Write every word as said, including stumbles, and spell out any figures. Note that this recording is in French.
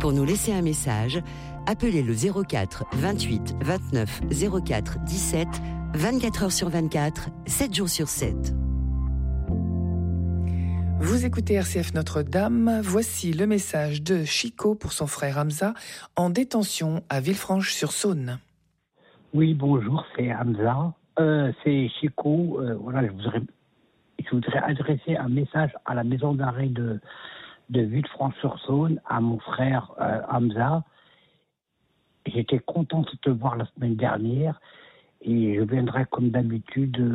Pour nous laisser un message, appelez le zéro quatre vingt-huit vingt-neuf zéro quatre dix-sept, vingt-quatre heures sur vingt-quatre, sept jours sur sept. Vous écoutez R C F Notre-Dame. Voici le message de Chico pour son frère Hamza, en détention à Villefranche-sur-Saône. Oui, bonjour, c'est Hamza. Euh, c'est Chico. Euh, voilà, je voudrais, je voudrais adresser un message à la maison d'arrêt de, de Villefranche-sur-Saône, à mon frère euh, Hamza. J'étais content de te voir la semaine dernière et je viendrai comme d'habitude